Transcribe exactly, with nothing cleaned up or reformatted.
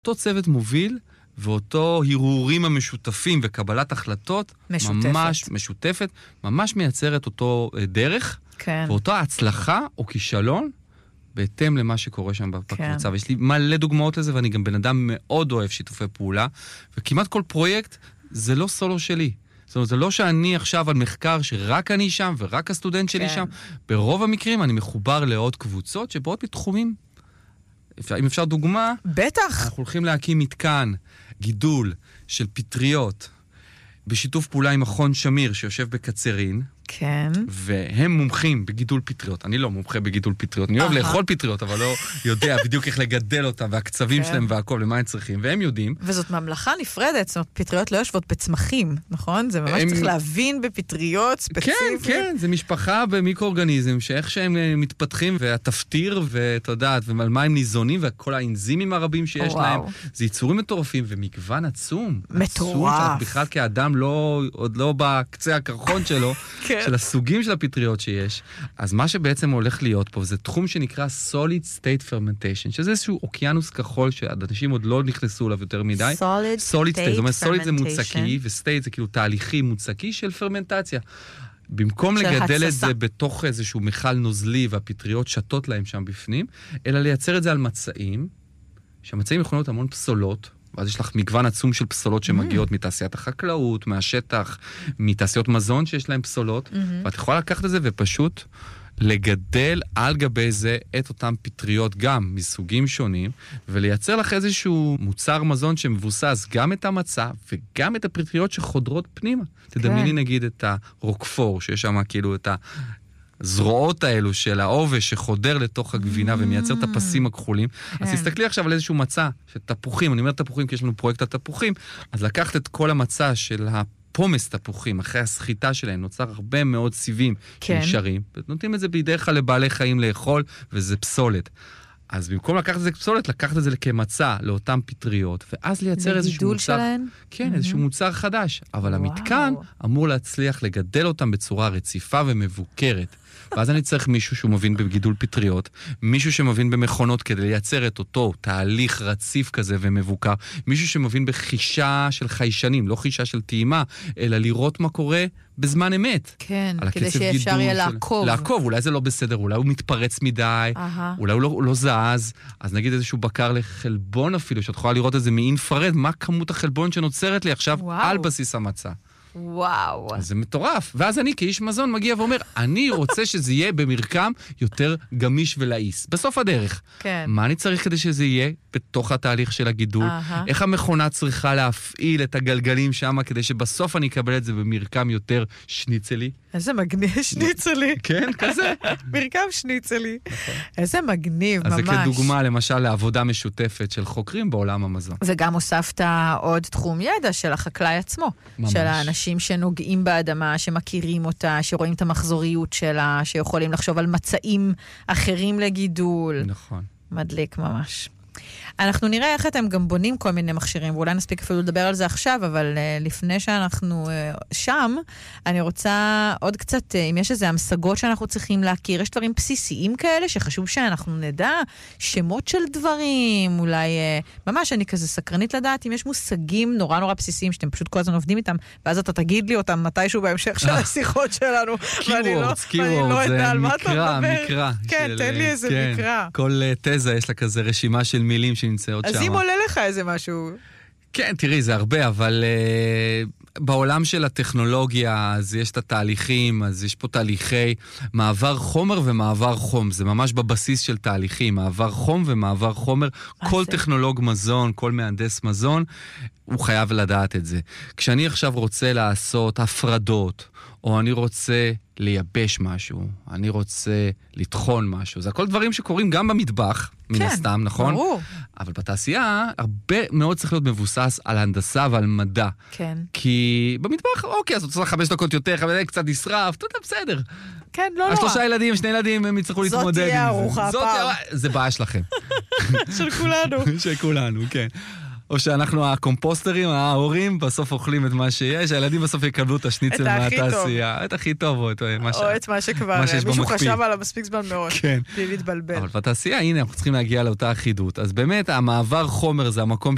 אותו צוות מוביל, ואותו הירורים המשותפים וקבלת החלטות, משותפת. ממש משותפת, ממש מייצרת אותו דרך, כן. ואותו הצלחה או כישלון, בהתאם למה שקורה שם בקבוצה. כן. ויש לי מלא דוגמאות לזה, ואני גם בן אדם מאוד אוהב שיתופי פעולה, וכמעט כל פרויקט זה לא סולו שלי. זאת אומרת, זה לא שאני עכשיו על מחקר שרק אני שם, ורק הסטודנט שלי כן. שם. ברוב המקרים אני מחובר לעוד קבוצות שבאות בתחומים. אם אפשר דוגמה, בטח. אנחנו הולכים להקים מתקן, גידול של פטריות, בשיתוף פעולה עם מכון שמיר שיושב בקצרין, כן. והם מומחים בגידול פטריות. אני לא מומחה בגידול פטריות, אני אוהב לאכול פטריות, אבל לא יודע בדיוק איך לגדל אותם, והקצבים שלהם והכל, למה הם צריכים, והם יודעים. וזאת ממלכה נפרדת, זאת אומרת, פטריות לא יושבות בצמחים, נכון? זה ממש צריך להבין בפטריות ספציפית. כן, כן, זה משפחה במיקרואורגניזם, שאיך שהם מתפתחים, והתפטיר, ואת יודעת, ועל מה הם ניזונים, וכל האנזימים הרבים שיש להם, זה יצורים מטורפים, ומגוון עצום. מטורף. בכלל כאדם לא, עוד לא בקצה הקרחון שלו, של הסוגים של הפטריות שיש. אז מה שבעצם הולך להיות פה, זה תחום שנקרא Solid State Fermentation, שזה איזשהו אוקיינוס כחול, שאנשים עוד לא נכנסו אליו יותר מדי. Solid Solid State, זאת אומרת, Solid זה Fermentation. מוצקי, ו-State זה כאילו תהליכי מוצקי של פרמנטציה. במקום של לגדל התססה. את זה בתוך איזשהו מיכל נוזלי, והפטריות שתות להם שם בפנים, אלא לייצר את זה על מצעים, שהמצעים יכולים להיות המון פסולות, ואז יש לך מגוון עצום של פסולות שמגיעות מתעשיית החקלאות, מהשטח, מתעשיות מזון שיש להם פסולות, ואת יכולה לקחת את זה ופשוט לגדל על גבי זה את אותם פטריות גם מסוגים שונים, ולייצר לך איזשהו מוצר מזון שמבוסס גם את המצע וגם את הפטריות שחודרות פנימה. תדמייני נגיד את הרוקפור, שיש שם כאילו את ה... זרועות האלו של העובש שחודר לתוך הגבינה ומייצר את הפסים הכחולים. אז תסתכלי עכשיו על איזשהו מצע של תפוחים, אני אומר תפוחים כי יש לנו פרויקט התפוחים, אז לקחת את כל המצע של הפומס תפוחים, אחרי הסחיטה שלהם, נוצר הרבה מאוד סיבים שנשארים, ונותנים את זה בידיך לבעלי חיים לאכול, וזה פסולת. אז במקום לקחת את זה כפסולת, לקחת את זה כמצע לאותם פטריות, ואז לייצר איזשהו מוצר... שלהן? כן, איזשהו מוצר חדש. אבל המתקן אמור להצליח לגדל אותם בצורה רציפה ומבוקרת. ואז אני צריך מישהו שהוא מבין בגידול פטריות, מישהו שמבין במכונות כדי לייצר את אותו תהליך רציף כזה ומבוקר, מישהו שמבין בחישה של חיישנים, לא חישה של טעימה, אלא לראות מה קורה בזמן אמת. כן, כדי שאפשר יהיה לעקוב. לעקוב, אולי זה לא בסדר, אולי הוא מתפרץ מדי, אולי הוא לא, הוא לא זז, אז נגיד איזשהו בקר לחלבון אפילו, שאת יכולה לראות את זה מאינפרד, מה כמות החלבון שנוצרת לי עכשיו וואו. על בסיס המצע. וואו. אז זה מטורף. ואז אני כאיש מזון מגיע ואומר, אני רוצה שזה יהיה במרקם יותר גמיש ולעיס. בסוף הדרך. כן. מה אני צריך כדי שזה יהיה בתוך התהליך של הגידול? Uh-huh. איך המכונה צריכה להפעיל את הגלגלים שם, כדי שבסוף אני אקבל את זה במרקם יותר שניצלי? איזה מגניב שניצלי. כן, כזה. מרקם שניצלי. איזה מגניב, ממש. אז זה כדוגמה, למשל, לעבודה משותפת של חוקרים בעולם המזון. וגם הוספת עוד תחום ידע של החקלאי עצמו. ממש. של האנשים שנוגעים באדמה, שמכירים אותה, שרואים את המחזוריות שלה, שיכולים לחשוב על מצעים אחרים לגידול. נכון. מדליק ממש. אנחנו נראה איך אתם גם בונים כל מיני מכשירים, ואולי נספיק אפילו לדבר על זה עכשיו, אבל uh, לפני שאנחנו uh, שם, אני רוצה עוד קצת, uh, אם יש איזה המשגות שאנחנו צריכים להכיר, יש דברים בסיסיים כאלה שחשוב שאנחנו נדע, שמות של דברים, אולי, uh, ממש אני כזה סקרנית לדעת, אם יש מושגים נורא נורא בסיסיים, שאתם פשוט כל הזמן עובדים איתם, ואז אתה תגיד לי אותם מתישהו בהמשך של השיחות שלנו, ואני לא, ואני לא יודע על מה אתה מדבר. מקרא, כן, של, תן לי איזה כן, מקרא. כל תזה יש לה כזה רשימה של מילים שנמצאות שם. אז אם עולה לך איזה משהו... כן, תראי, זה הרבה, אבל uh, בעולם של הטכנולוגיה, אז יש את התהליכים, אז יש פה תהליכי מעבר חומר ומעבר חום. זה ממש בבסיס של תהליכים, מעבר חום ומעבר חומר. כל זה? טכנולוג מזון, כל מהנדס מזון, הוא חייב לדעת את זה. כשאני עכשיו רוצה לעשות הפרדות, או אני רוצה לייבש משהו, אני רוצה לטחון משהו, זה הכל דברים שקורים גם במטבח, מן כן, הסתם, נכון? ברור. אבל בתעשייה, הרבה מאוד צריך להיות מבוסס על הנדסה ועל מדע. כן. כי במטבח, אוקיי, אז אתה צריך חמש דקות יותר, חמש קצת נשרף, אתה יודע, בסדר. כן, לא, לא. השלושה ילדים, שני ילדים, הם יצטרכו להתמודד עם זה. זאת תהיה ארוחה הפעם. זה בעיה שלכם. של כולנו. של כולנו, כן. או שאנחנו הקומפוסטרים, ההורים, בסוף אוכלים את מה שיש, הילדים בסוף יקבלו את השניצל מהתעשייה. את הכי טוב. או את מה או את מה שכבר מישהו חשב עליו מספיק זמן מאוד. כן. בלי להתבלבל. אבל בתעשייה, הנה, אנחנו צריכים להגיע לאותה אחידות. אז באמת, המעבר חומר זה המקום